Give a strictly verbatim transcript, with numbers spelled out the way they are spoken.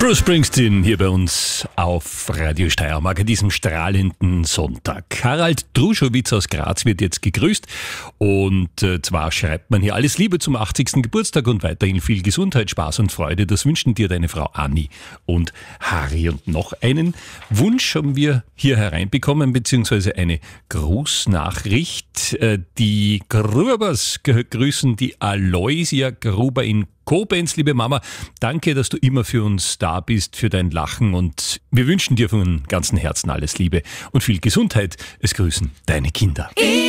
Bruce Springsteen hier bei uns auf Radio Steiermark an diesem strahlenden Sonntag. Harald Druschowitz aus Graz wird jetzt gegrüßt und äh, zwar schreibt man hier: Alles Liebe zum achtzigsten Geburtstag und weiterhin viel Gesundheit, Spaß und Freude. Das wünschen dir deine Frau Anni und Harry. Und noch einen Wunsch haben wir hier hereinbekommen, beziehungsweise eine Grußnachricht. Äh, die Grubers grüßen die Aloysia Gruber in Koblenz. Liebe Mama, danke, dass du immer für uns da bist, für dein Lachen, und wir wünschen dir von ganzem Herzen alles Liebe und viel Gesundheit. Es grüßen deine Kinder.